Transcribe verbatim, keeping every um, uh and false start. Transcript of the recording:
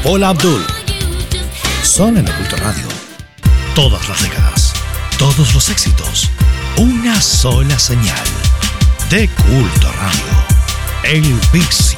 Paula Abdul. Son en Culto Radio. Todas las décadas, todos los éxitos, una sola señal. De Culto Radio. El Big